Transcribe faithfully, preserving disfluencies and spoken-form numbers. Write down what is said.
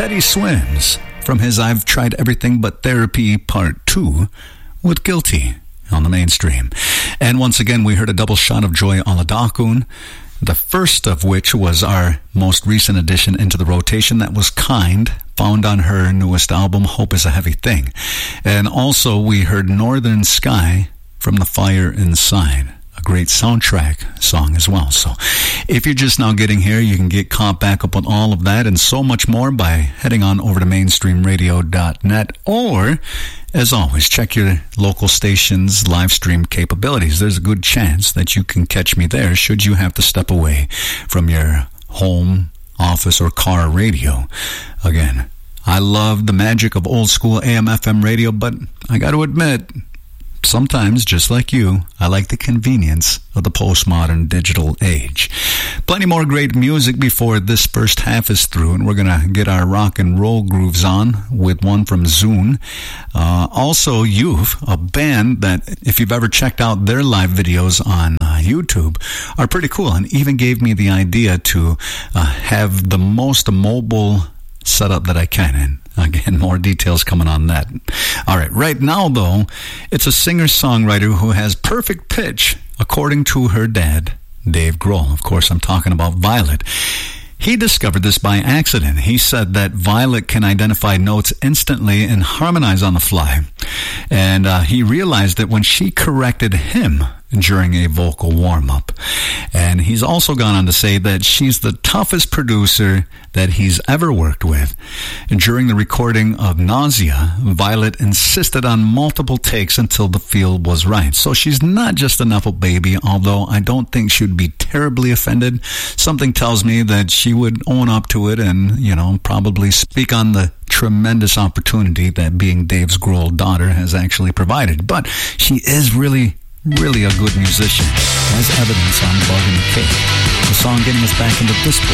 Teddy Swims from his I've Tried Everything But Therapy Part two with Guilty on the mainstream. And once again, we heard a double shot of Joy Oladokun, the first of which was our most recent addition into the rotation. That was Kind, found on her newest album, Hope Is a Heavy Thing. And also we heard Northern Sky from The Fire Inside, a great soundtrack song as well. So if you're just now getting here, you can get caught back up on all of that and so much more by heading on over to mainstream radio dot net, or as always, check your local station's live stream capabilities. There's a good chance that you can catch me there should you have to step away from your home, office, or car radio. Again, I love the magic of old school A M F M radio, but I got to admit, sometimes, just like you, I like the convenience of the postmodern digital age. Plenty more great music before this first half is through, and we're going to get our rock and roll grooves on with one from Zune. Uh, also, Youth, a band that, if you've ever checked out their live videos on uh, YouTube, are pretty cool, and even gave me the idea to uh, have the most mobile setup that I can. And again, more details coming on that. All right, right now, though, it's a singer-songwriter who has perfect pitch, according to her dad, Dave Grohl. Of course, I'm talking about Violet. He discovered this by accident. He said that Violet can identify notes instantly and harmonize on the fly. And uh, he realized that when she corrected him during a vocal warm-up. And he's also gone on to say that she's the toughest producer that he's ever worked with. And during the recording of Nausea, Violet insisted on multiple takes until the feel was right. So she's not just an Apple baby, although I don't think she'd be terribly offended. Something tells me that she would own up to it and, you know, probably speak on the tremendous opportunity that being Dave's Grohl daughter has actually provided. But she is really really a good musician, as evidence on Bug and the Cake. The song getting us back into this